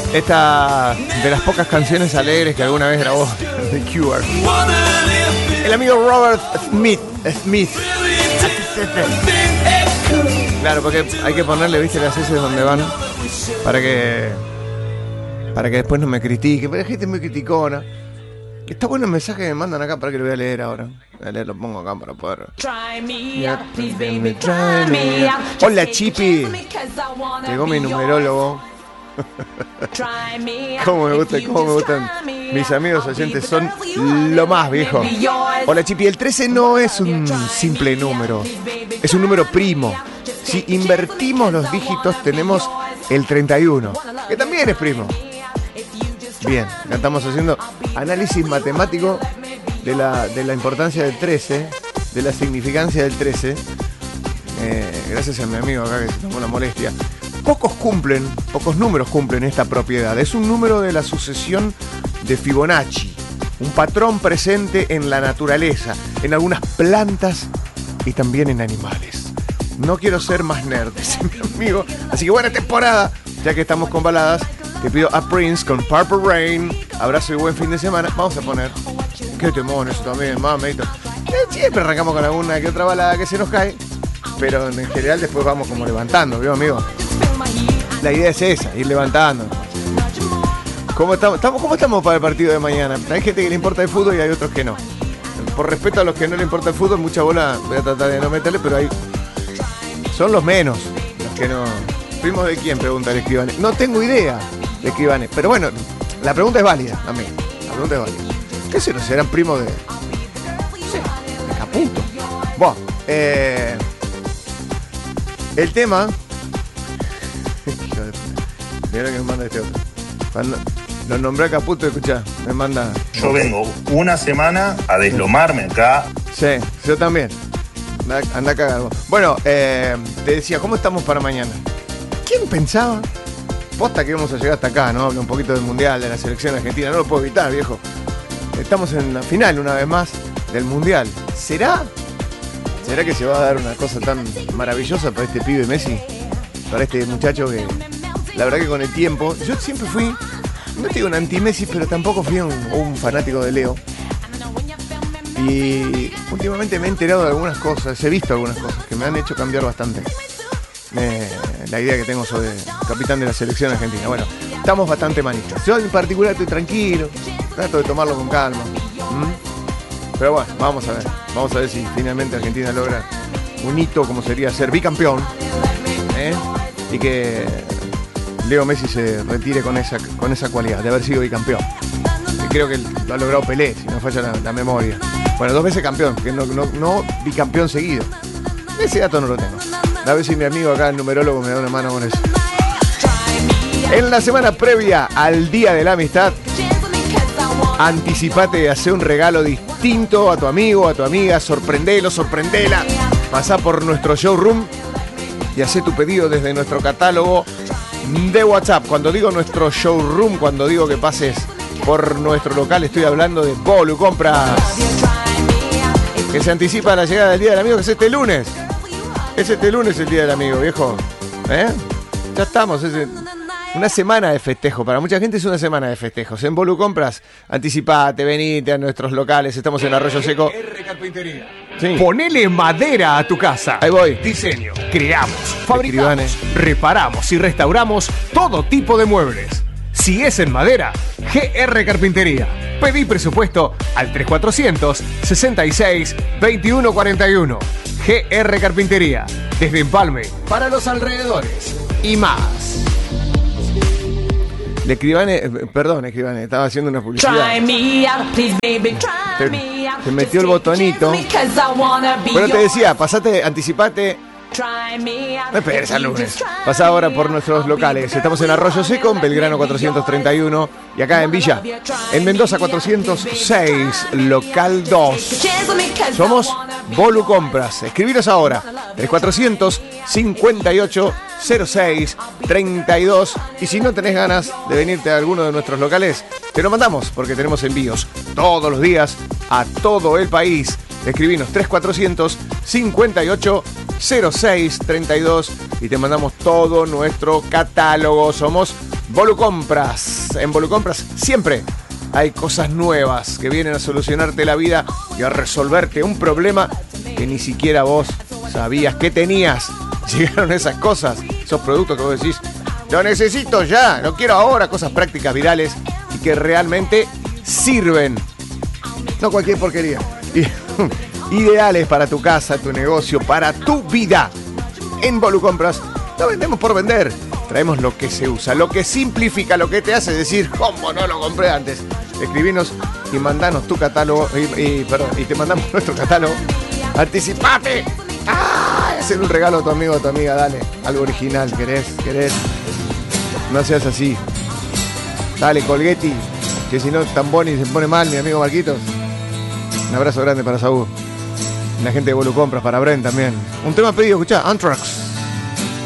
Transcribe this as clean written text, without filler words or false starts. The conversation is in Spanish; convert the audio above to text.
Esta de las pocas canciones alegres que alguna vez grabó The Cure. El amigo Robert Smith. Claro, porque hay que ponerle, viste, las S donde van para que después no me critique. Pero la gente es muy criticona. Está bueno el mensaje que me mandan acá, para que lo voy a leer ahora. Voy a leer, lo pongo acá para poder. Hola, Chipi. Llegó mi numerólogo. ¿Cómo me gustan mis amigos oyentes? Son lo más, viejo. Hola, Chipi. El 13 no es un simple número, es un número primo. Si invertimos los dígitos tenemos el 31, que también es primo. Bien, acá estamos haciendo análisis matemático de la importancia del 13, de la significancia del 13. Gracias a mi amigo acá que se tomó la molestia. Pocos números cumplen esta propiedad. Es un número de la sucesión de Fibonacci, un patrón presente en la naturaleza, en algunas plantas y también en animales. No quiero ser más nerd, dice mi amigo. Así que buena temporada, ya que estamos con baladas. Te pido a Prince con Purple Rain. Abrazo y buen fin de semana. Vamos a poner. Qué temón eso también, mamita. Siempre arrancamos con alguna que otra balada que se nos cae. Pero en general después vamos como levantando, ¿vio, amigo? La idea es esa, ir levantando. ¿Cómo estamos para el partido de mañana? Hay gente que le importa el fútbol y hay otros que no. Por respeto a los que no le importa el fútbol, mucha bola voy a tratar de no meterle, pero hay... Son los menos, los que no... ¿Primos de quién? Pregunta el Escribane. No tengo idea de Escribane, pero bueno, la pregunta es válida también. La pregunta es válida. ¿Qué sé? ¿No serán primos de... No sé, de Caputo? Bueno, el tema... Mira que me manda este otro. Cuando lo nombré a Caputo, escuchá, me manda... Yo vengo una semana a deslomarme acá. Sí, yo también. Anda a cagar vos. Bueno, te decía, ¿cómo estamos para mañana? ¿Quién pensaba? Posta que íbamos a llegar hasta acá, ¿no? Habla un poquito del Mundial, de la selección argentina. No lo puedo evitar, viejo. Estamos en la final, una vez más, del Mundial. ¿Será que se va a dar una cosa tan maravillosa para este pibe Messi? Para este muchacho que... La verdad que con el tiempo... Yo siempre fui... No te digo un anti-Messi, pero tampoco fui un fanático de Leo. Y últimamente me he enterado de algunas cosas, he visto algunas cosas que me han hecho cambiar bastante la idea que tengo sobre el capitán de la selección argentina. Bueno, estamos bastante manistas. Yo en particular estoy tranquilo, trato de tomarlo con calma. Pero bueno, vamos a ver si finalmente Argentina logra un hito como sería ser bicampeón. Y que Leo Messi se retire con esa cualidad de haber sido bicampeón. Y creo que lo ha logrado Pelé, si no falla la memoria. Bueno, 2 veces campeón, que no bicampeón seguido. Ese dato no lo tengo. A ver si mi amigo acá, el numerólogo, me da una mano con eso. En la semana previa al Día de la Amistad, anticipate y hace un regalo distinto a tu amigo, a tu amiga. Sorprendela. Pasá por nuestro showroom y hacé tu pedido desde nuestro catálogo de WhatsApp. Cuando digo nuestro showroom, cuando digo que pases por nuestro local, estoy hablando de Bolu Compras, que se anticipa la llegada del Día del Amigo, que es este lunes. Es este lunes el Día del Amigo, viejo. Ya estamos, una semana de festejo. Para mucha gente es una semana de festejos. En Bolu Compras, anticipate, venite a nuestros locales. Estamos en Arroyo Seco. Carpintería. Sí. Ponele madera a tu casa. Ahí voy. Diseño, creamos, fabricamos, Escribane. reparamos y restauramos todo tipo de muebles. Si es en madera, GR Carpintería. Pedí presupuesto al 3400 66 21 41. GR Carpintería. Desde Empalme para los alrededores y más. De Escribane, perdón, Escribane, estaba haciendo una publicidad. Se metió el botonito. Pero te decía, pasate, anticipate. No esperes al lunes. Pasá ahora por nuestros locales. Estamos en Arroyo Seco, en Belgrano 431. Y acá en Villa, en Mendoza 406, local 2. Somos Bolu Compras. Escribiros ahora. 3400 58 06 32. Y si no tenés ganas de venirte a alguno de nuestros locales, te lo mandamos porque tenemos envíos todos los días a todo el país. Escribinos 3400 58 06 32 y te mandamos todo nuestro catálogo. Somos Volucompras. En Volucompras siempre hay cosas nuevas que vienen a solucionarte la vida y a resolverte un problema que ni siquiera vos sabías que tenías. Llegaron esas cosas, esos productos que vos decís, lo necesito ya, lo quiero ahora, cosas prácticas, virales y que realmente sirven. No cualquier porquería. Ideales para tu casa, tu negocio, para tu vida. En Volucompras no vendemos por vender. Traemos lo que se usa, lo que simplifica, lo que te hace decir, ¿cómo no lo compré antes? Escribinos y mandanos tu catálogo, y te mandamos nuestro catálogo. Anticipate. Hacer un regalo a tu amigo o a tu amiga, dale. Algo original, ¿querés? No seas así. Dale, Colghetti, que si no Tamboni se pone mal, mi amigo Marquitos. Un abrazo grande para Saúl. La gente de Volucompras, para Bren también. Un tema pedido, escuchá, Anthrax.